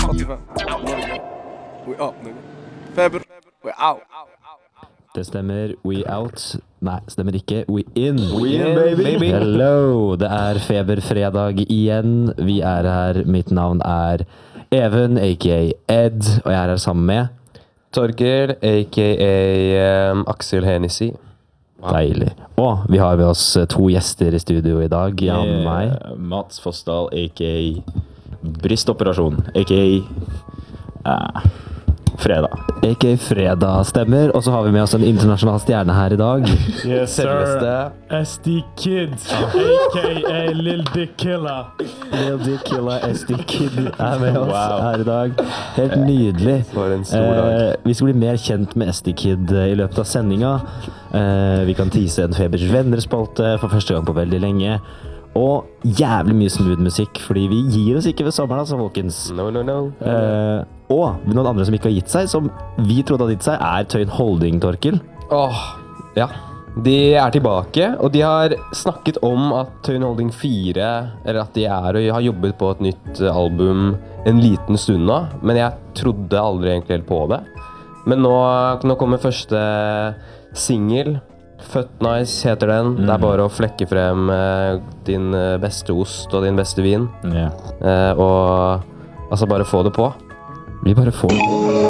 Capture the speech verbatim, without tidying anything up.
Spotify, Norge. We out, nigga. Feber, we out. Det stemmer. We out. Nei, stemmer ikke. We in. We in, baby. Hello. Det er Feberfredag igjen. Vi er her. Mitt navn er Even, aka Ed, og jeg er her sammen med Torkel, aka um, Aksel Hennessy. Wow. Deilig. Og vi har med oss to gjester i studio i dag. Jan og meg. Mats Fossdal, aka Brystoperasjon, aka uh, Fredag. Aka Fredag stemmer. Og så har vi med oss en internasjonal stjerne her i dag. Yes, Selveste. S D Kid, aka Lil Dick Killer. Lil Dick Killer, S D Kid er med oss Wow. her i dag. Helt nydelig. For en stor dag. Eh, vi skal bli mer kjent med S D Kid i løpet av sendinga. Eh, vi kan tease en Febers venner-spalte for første gang på veldig lenge. Og jævlig mye smooth musikk, fordi vi gir oss ikke ved sommeren, altså, folkens. No, no, no. Eh, og noen andre som ikke har gitt seg, som vi trodde hadde gitt seg, er Tøyen Holding, Torkel. Åh, ja. De er tilbake, og de har snakket om at Tøyen Holding fire, eller at de er og har jobbet på et nytt album en liten stund nå, men jeg trodde aldri egentlig helt på det. Men nå, nå kommer første single. Født Nice heter den. Mm. Det er bare å flekke frem eh, din beste ost og din beste vin. Yeah. Eh, og altså bare få det på. Vi bare får